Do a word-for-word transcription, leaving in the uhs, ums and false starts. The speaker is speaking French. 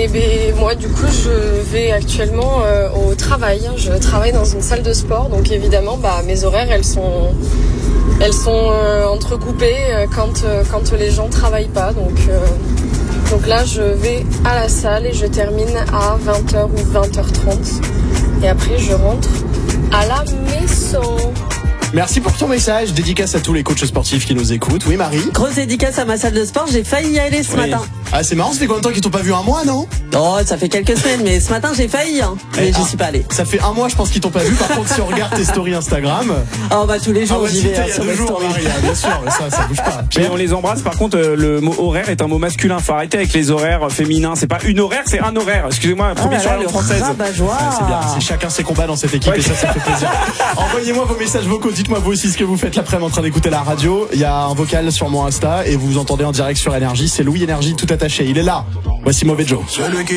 Et ben moi du coup je vais actuellement euh, au travail. Je travaille dans une salle de sport, donc évidemment bah mes horaires elles sont elles sont euh, entrecoupées euh, quand euh, quand les gens travaillent pas. Donc euh, donc là je vais à la salle et je termine à vingt heures ou vingt heures trente. Et après je rentre à la maison. Merci pour ton message. Dédicace à tous les coachs sportifs qui nous écoutent. Oui, Marie. Grosse dédicace à ma salle de sport. J'ai failli y aller ce Oui. matin. Ah, c'est marrant, ça fait combien de temps qu'ils t'ont pas vu? Un mois, non? Oh, ça fait quelques semaines, mais ce matin j'ai failli, hein. Mais Eh, j'y ah, suis pas allé. Ça fait un mois, je pense qu'ils t'ont pas vu. Par contre, si on regarde tes stories Instagram. Oh, bah, tous les jours, Ah ouais, j'y si vais, t'es hein, il y a sur deux mes jours, stories. Marie, hein, bien sûr, ça, ça bouge pas. Mais on les embrasse. Par contre, euh, le mot horaire est un mot masculin. Faut arrêter avec les horaires féminins. C'est pas une horaire, c'est un horaire. Excusez-moi, Ah premier là sur là, la le langue française. rabat-joie. Ah, c'est bien, c'est chacun ses combats dans cette équipe Ouais. et ça, ça fait plaisir. Envoyez-moi vos messages vocaux, dites-moi vous aussi ce que vous faites l'après-midi en train d'écouter la radio. Il y a un vocal sur mon Insta et vous vous entendez en direct sur Énergie. C'est Louis Énergie tout attaché. Il est là. Voici Mauvais Joe.